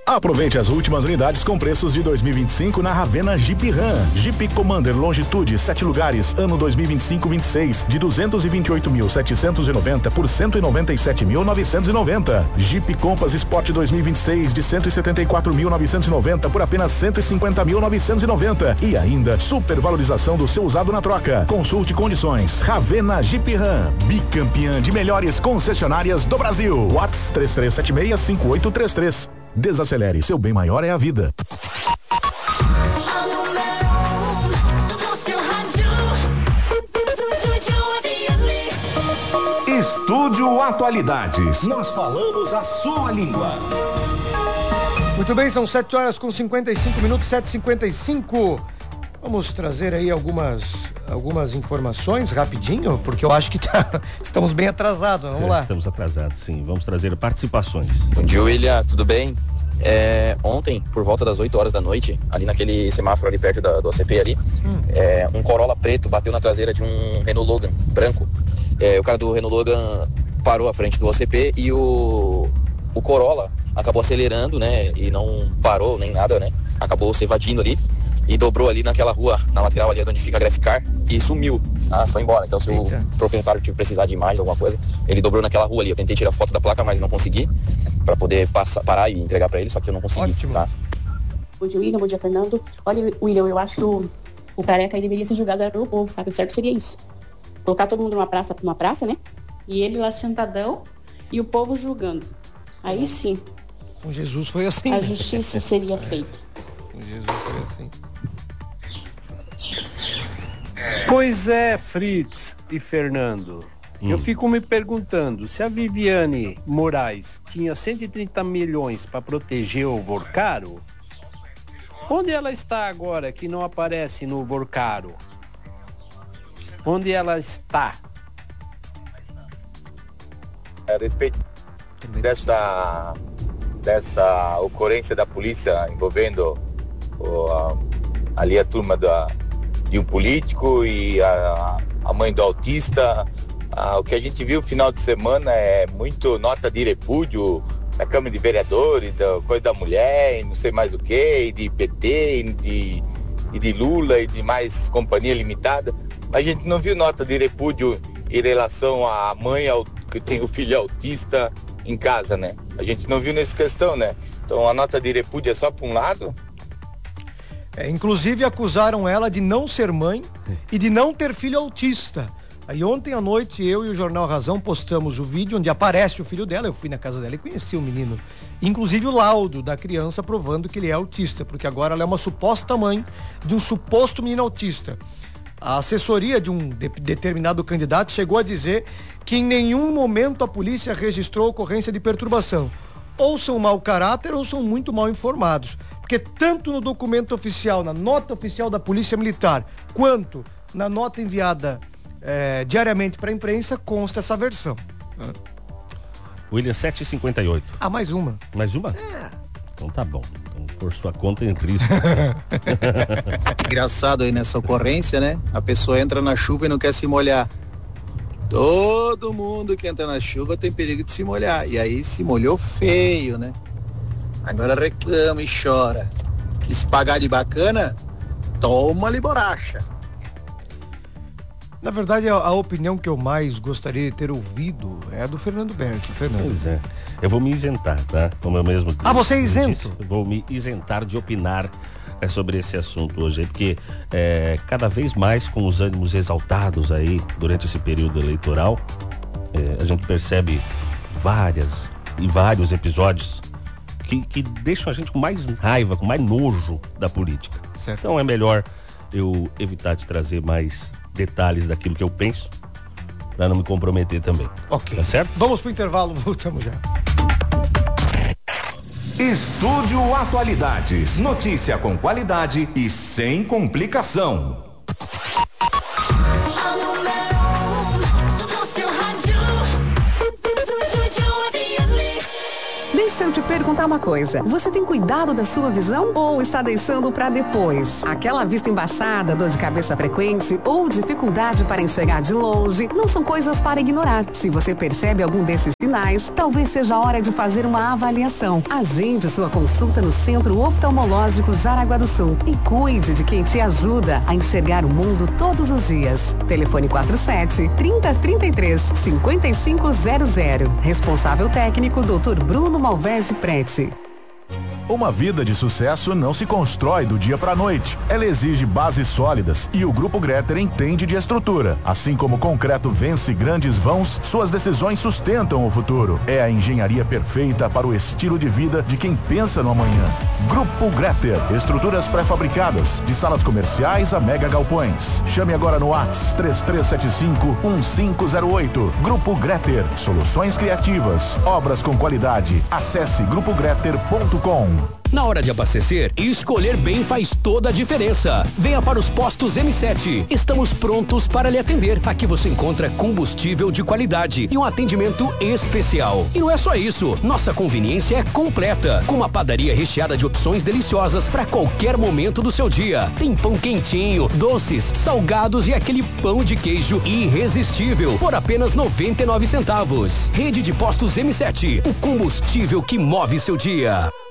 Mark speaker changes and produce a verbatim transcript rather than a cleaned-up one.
Speaker 1: Aproveite as últimas unidades com preços de dois mil e vinte e cinco na Ravena Jeep Ram. Jeep Commander Longitude, sete lugares, ano dois mil e vinte e cinco vinte e seis, de duzentos e vinte e oito mil setecentos e noventa por cento e noventa e sete mil novecentos e noventa. Jeep Compass Sport dois mil e vinte e seis, de cento e setenta e quatro mil novecentos e noventa por apenas cento e cinquenta mil novecentos e noventa. E ainda, supervalorização do seu usado na troca. Consulte condições. Ravena Jeep Ram, bicampeã de melhores concessionárias do Brasil. WhatsApp três três sete seis, cinco oito três três. Desacelere, seu bem maior é a vida. Estúdio Atualidades. Nós falamos a sua língua.
Speaker 2: Muito bem, são sete horas com cinquenta e cinco minutos, sete e cinquenta e cinco. Vamos trazer aí algumas, algumas informações rapidinho, porque eu acho que tá, estamos bem atrasados. Vamos
Speaker 3: é,
Speaker 2: lá.
Speaker 3: Estamos atrasados, sim. Vamos trazer participações.
Speaker 4: Bom dia, William. Tudo bem? É, ontem, por volta das oito horas da noite, ali naquele semáforo ali perto da, do A C P ali, hum. é, um Corolla preto bateu na traseira de um Renault Logan branco. É, o cara do Renault Logan parou à frente do O C P e o, o Corolla acabou acelerando, né? E não parou nem nada, né? Acabou se evadindo ali e dobrou ali naquela rua, na lateral ali onde fica a Graficar, e sumiu, ah, foi embora. Então se o Eita. proprietário tiver precisar de mais alguma coisa, ele dobrou naquela rua ali. Eu tentei tirar foto da placa, mas não consegui, para poder passar, parar e entregar para ele, só que eu não consegui.
Speaker 2: Ótimo.
Speaker 4: Tá?
Speaker 5: Bom dia, William. Bom dia, Fernando. Olha, William, eu acho que o, o careca aí deveria ser julgado pelo povo, sabe? O certo seria isso. Colocar todo mundo numa praça, numa praça, né? E ele lá sentadão e o povo julgando. Aí sim.
Speaker 2: Com Jesus foi assim.
Speaker 5: A justiça seria feita.
Speaker 2: Com Jesus foi assim.
Speaker 6: Pois é, Fritz e Fernando. Hum. Eu fico me perguntando, se a Viviane Moraes tinha cento e trinta milhões para proteger o Vorcaro, onde ela está agora que não aparece no Vorcaro? Onde ela está?
Speaker 7: A respeito dessa, dessa ocorrência da polícia envolvendo o, a, ali a turma da, de um político e a, a mãe do autista, a, o que a gente viu no final de semana é muito nota de repúdio da Câmara de Vereadores, da coisa da mulher, e não sei mais o que, e de P T, e de, e de Lula, e de mais companhia limitada. A gente não viu nota de repúdio em relação à mãe que tem o filho autista em casa, né? A gente não viu nessa questão, né? Então a nota de repúdio é só para um lado?
Speaker 2: É, inclusive acusaram ela de não ser mãe e de não ter filho autista. Aí ontem à noite eu e o Jornal Razão postamos o vídeo onde aparece o filho dela. Eu fui na casa dela e conheci o menino. Inclusive o laudo da criança provando que ele é autista, porque agora ela é uma suposta mãe de um suposto menino autista. A assessoria de um de, determinado candidato chegou a dizer que em nenhum momento a polícia registrou ocorrência de perturbação. Ou são mau caráter ou são muito mal informados. Porque tanto no documento oficial, na nota oficial da Polícia Militar, quanto na nota enviada é, diariamente para a imprensa, consta essa versão.
Speaker 3: William, sete e cinquenta e oito.
Speaker 2: Ah, mais uma.
Speaker 3: Mais uma?
Speaker 2: É.
Speaker 3: Então tá bom. Então, por sua conta, em risco.
Speaker 8: Engraçado aí nessa ocorrência, né? A pessoa entra na chuva e não quer se molhar. Todo mundo que entra na chuva tem perigo de se molhar. E aí se molhou feio, né? Agora reclama e chora. Quis pagar de bacana? Toma-lhe borracha.
Speaker 2: Na verdade, a, a opinião que eu mais gostaria de ter ouvido é a do Fernando Berti. Fernando.
Speaker 3: Pois é. Eu vou me isentar, tá? Como eu mesmo
Speaker 2: Ah, você é isento?
Speaker 3: Disse, vou me isentar de opinar é, sobre esse assunto hoje, porque é, cada vez mais com os ânimos exaltados aí durante esse período eleitoral, é, a gente percebe várias e vários episódios que, que deixam a gente com mais raiva, com mais nojo da política.
Speaker 2: Certo.
Speaker 3: Então é melhor eu evitar de trazer mais detalhes daquilo que eu penso, para não me comprometer também.
Speaker 2: Ok.
Speaker 3: Tá certo?
Speaker 2: Vamos pro intervalo, voltamos já.
Speaker 1: Estúdio Atualidades. Notícia com qualidade e sem complicação.
Speaker 9: Deixe Deixa eu te perguntar uma coisa. Você tem cuidado da sua visão ou está deixando para depois? Aquela vista embaçada, dor de cabeça frequente ou dificuldade para enxergar de longe não são coisas para ignorar. Se você percebe algum desses sinais, talvez seja a hora de fazer uma avaliação. Agende sua consulta no Centro Oftalmológico Jaraguá do Sul e cuide de quem te ajuda a enxergar o mundo todos os dias. Telefone quatro sete, trinta, trinta e três, cinquenta e cinco zero zero. Responsável técnico doutor Bruno Malvese Prete.
Speaker 1: Uma vida de sucesso não se constrói do dia para a noite. Ela exige bases sólidas e o Grupo Greter entende de estrutura. Assim como o concreto vence grandes vãos, suas decisões sustentam o futuro. É a engenharia perfeita para o estilo de vida de quem pensa no amanhã. Grupo Greter, estruturas pré-fabricadas, de salas comerciais a mega galpões. Chame agora no WhatsApp três três sete cinco, um cinco zero oito. Grupo Greter, soluções criativas, obras com qualidade. Acesse grupo greter ponto com.
Speaker 10: Na hora de abastecer, escolher bem faz toda a diferença. Venha para os postos M sete. Estamos prontos para lhe atender. Aqui você encontra combustível de qualidade e um atendimento especial. E não é só isso, nossa conveniência é completa, com uma padaria recheada de opções deliciosas para qualquer momento do seu dia. Tem pão quentinho, doces, salgados e aquele pão de queijo irresistível por apenas noventa e nove centavos. Rede de postos M sete, o combustível que move seu dia.